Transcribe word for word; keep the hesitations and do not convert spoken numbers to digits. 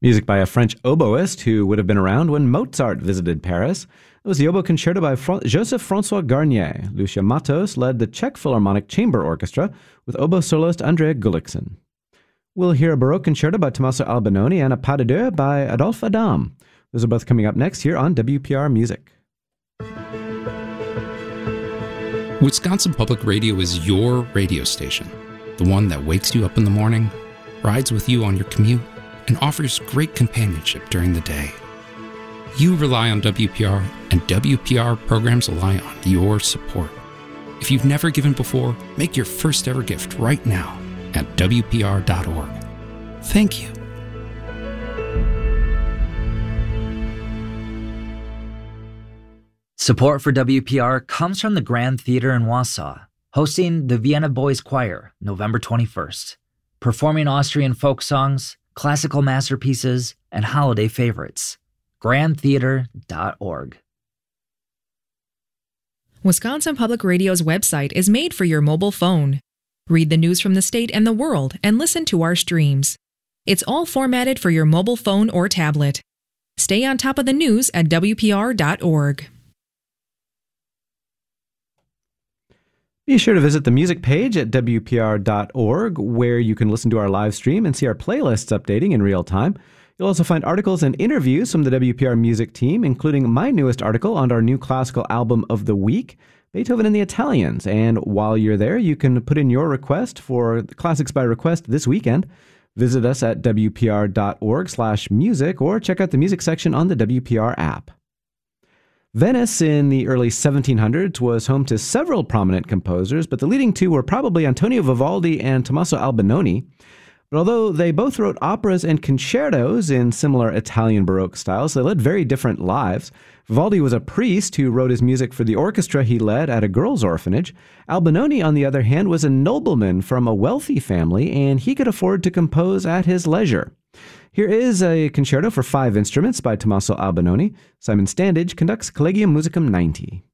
Music by a French oboist who would have been around when Mozart visited Paris. It was the Oboe Concerto by Fra- Joseph-François Garnier. Lucia Matos led the Czech Philharmonic Chamber Orchestra with oboe soloist Andrea Gullikson. We'll hear a Baroque Concerto by Tommaso Albinoni and a Pas de Deux by Adolphe Adam. Those are both coming up next here on W P R Music. Wisconsin Public Radio is your radio station, the one that wakes you up in the morning, rides with you on your commute, and offers great companionship during the day. You rely on W P R, and W P R programs rely on your support. If you've never given before, make your first ever gift right now at W P R dot org. Thank you. Support for W P R comes from the Grand Theater in Wausau, hosting the Vienna Boys Choir November twenty-first, performing Austrian folk songs, classical masterpieces, and holiday favorites. grand theater dot org. Wisconsin Public Radio's website is made for your mobile phone. Read the news from the state and the world and listen to our streams. It's all formatted for your mobile phone or tablet. Stay on top of the news at W P R dot org. Be sure to visit the music page at W P R dot org, where you can listen to our live stream and see our playlists updating in real time. You'll also find articles and interviews from the W P R Music team, including my newest article on our new classical album of the week, Beethoven and the Italians. And while you're there, you can put in your request for Classics by Request this weekend. Visit us at W P R dot org slash music or check out the music section on the W P R app. Venice in the early seventeen hundreds was home to several prominent composers, but the leading two were probably Antonio Vivaldi and Tommaso Albinoni. But although they both wrote operas and concertos in similar Italian Baroque styles, they led very different lives. Vivaldi was a priest who wrote his music for the orchestra he led at a girls' orphanage. Albinoni, on the other hand, was a nobleman from a wealthy family, and he could afford to compose at his leisure. Here is a concerto for five instruments by Tommaso Albinoni. Simon Standage conducts Collegium Musicum ninety.